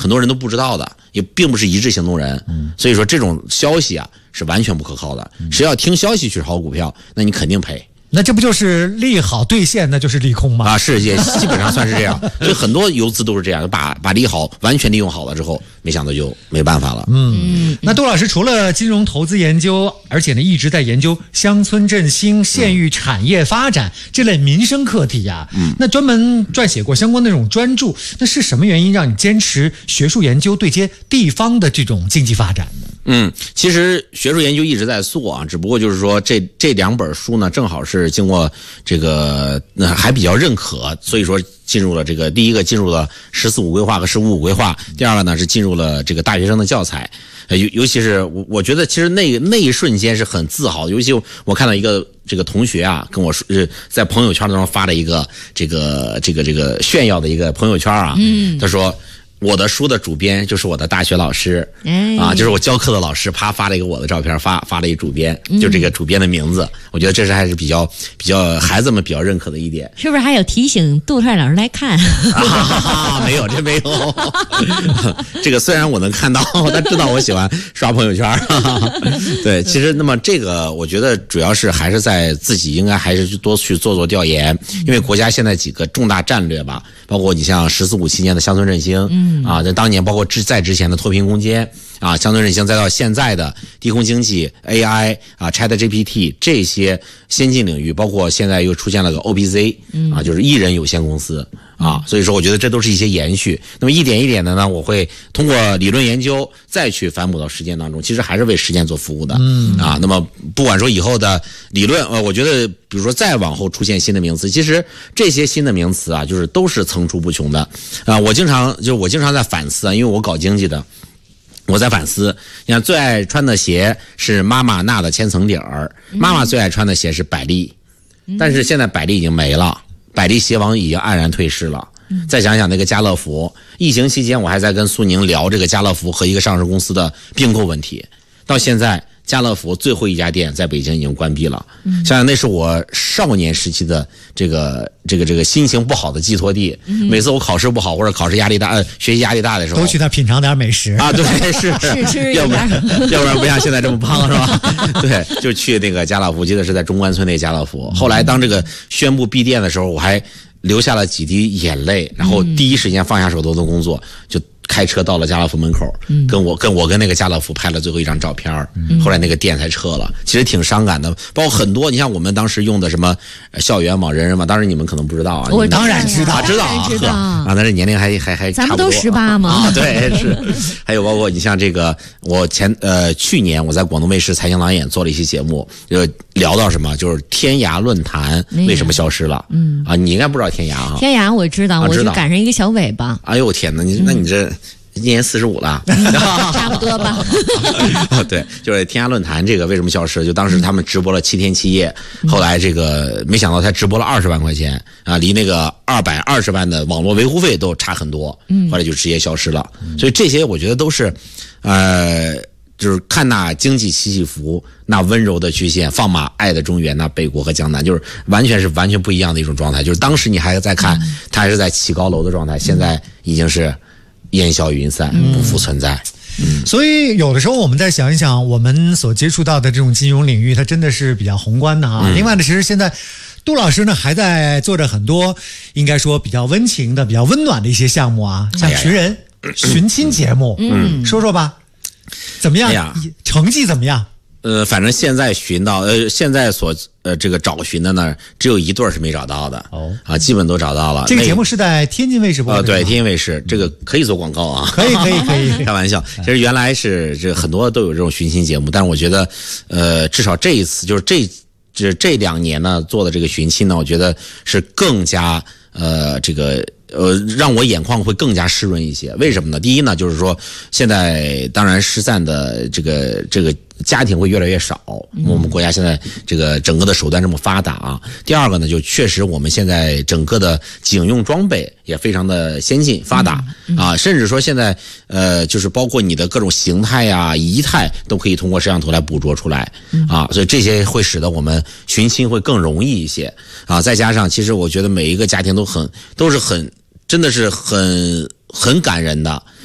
很多人都不知道的，也并不是一致行动人。所以说这种消息啊是完全不可靠的。谁要听消息去炒股票，那你肯定赔。 那这不就是利好兑现，那就是利空吗？ 啊，是，也基本上算是这样。所以很多游资都是这样，把利好完全利用好了之后，没想到就没办法了。 那杜老师除了金融投资研究，而且呢一直在研究乡村振兴、县域产业发展这类民生课题啊。那专门撰写过相关的这种专著，那是什么原因让你坚持学术研究对接地方的这种经济发展呢？ 其实学术研究一直在做啊，只不过就是说这2本书呢，正好是经过这个还比较认可，所以说进入了这个第一个进入了“14五”规划和“15五”规划，第二个呢是进入了这个大学生的教材。尤其是我觉得其实那一瞬间是很自豪，尤其我看到一个这个同学啊跟我说，在朋友圈当中发了一个这个炫耀的一个朋友圈啊，他说我的书的主编就是我的大学老师，就是我教课的老师，发了一个我的照片，发了一主编，就这个主编的名字，我觉得这是还是比较孩子们比较认可的一点。 是不是还有提醒杜帅老师来看？ 没有，这没有。这个虽然我能看到，他知道我喜欢刷朋友圈。对，其实那么这个我觉得主要是还是在自己应该还是多去做调研，因为国家现在几个重大战略吧，包括你像“14五”期间的乡村振兴。在当年包括在之前的脱贫攻坚啊，乡村振兴，再到现在的低空经济、AI 啊、ChatGPT 这些先进领域，包括现在又出现了个 OPZ 啊，就是一人有限公司啊，所以说我觉得这都是一些延续。那么一点一点的呢，我会通过理论研究再去反哺到实践当中，其实还是为实践做服务的啊。那么不管说以后的理论，我觉得比如说再往后出现新的名词，其实这些新的名词啊，就是都是层出不穷的啊。我经常在反思啊，因为我搞经济的。我在反思，你看最爱穿的鞋是妈妈纳的千层底儿，妈妈最爱穿的鞋是百丽，但是现在百丽已经没了，百丽鞋王已经黯然退市了。再想想那个家乐福，疫情期间我还在跟苏宁聊这个家乐福和一个上市公司的并购问题，到现在家乐福最后一家店在北京已经关闭了。想想那是我少年时期的这个心情不好的寄托地。每次我考试不好或者考试压力大、学习压力大的时候， 都去那品尝点美食啊。对，是要不然不像现在这么胖是吧？对，就去那个家乐福，记得是在中关村那家乐福。后来当这个宣布闭店的时候，我还流下了几滴眼泪，然后第一时间放下手头的工作，就开车到了家乐福门口，跟那个家乐福拍了最后一张照片。后来那个店才撤了，其实挺伤感的。包括很多，你像我们当时用的什么校园网、人人网，当然你们可能不知道啊。 我当然知道啊，但是年龄还差不多。 咱们都18吗？ 啊，对，是。还有包括你像这个，我去年我在广东卫视财经廊演做了一期节目，就聊到什么，就是天涯论坛为什么消失了。啊，你应该不知道天涯啊。 天涯我知道，我就赶上一个小尾巴。 哎呦天哪，那你这。今年45了， 差不多吧。 对，就是天涯论坛这个为什么消失？就当时他们直播了7天7夜，后来这个没想到才直播了20万块钱啊，离那个220万的网络维护费都差很多，后来就直接消失了。所以这些我觉得都是，就是看那经济起起伏，那温柔的曲线，放马爱的中原，那北国和江南，就是完全不一样的一种状态。就是当时你还在看，它还是在起高楼的状态，现在已经是烟消云散，不复存在。 所以有的时候我们再想一想，我们所接触到的这种金融领域，它真的是比较宏观的啊。另外呢，其实现在杜老师呢还在做着很多应该说比较温情的、比较温暖的一些项目啊，像寻亲节目，说说吧，怎么样？成绩怎么样？ 反正现在现在这个找寻的呢，只有一对是没找到的。基本都找到了。 这个节目是在天津卫视播的。 对，天津卫视，这个可以做广告啊。 可以。 开玩笑，其实原来是这很多都有这种寻亲节目，但是我觉得，至少这一次就是这2年呢做的这个寻亲呢，我觉得是更加让我眼眶会更加湿润一些。为什么呢？第一呢，就是说现在当然失散的这个家庭会越来越少，我们国家现在这个整个的手段这么发达啊。第二个呢，就确实我们现在整个的警用装备也非常的先进发达啊，甚至说现在就是包括你的各种形态呀、仪态都可以通过摄像头来捕捉出来啊，所以这些会使得我们寻亲会更容易一些啊。再加上其实我觉得每一个家庭都是真的是很感人的。